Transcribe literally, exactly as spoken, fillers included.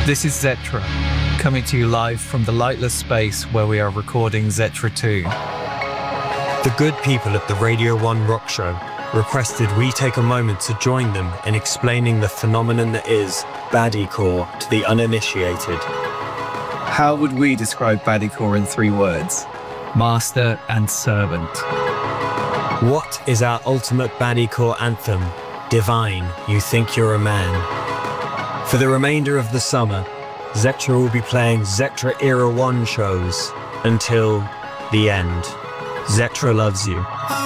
This is Zetra, coming to you live from the lightless space where we are recording Zetra two. The good people at the Radio one Rock Show requested we take a moment to join them in explaining the phenomenon that is baddiecore to the uninitiated. How would we describe baddiecore in three words? Master and servant. What is our ultimate baddiecore anthem? Divine, You Think You're a Man. For the remainder of the summer, Zetra will be playing Zetra Era one shows until the end. Zetra loves you.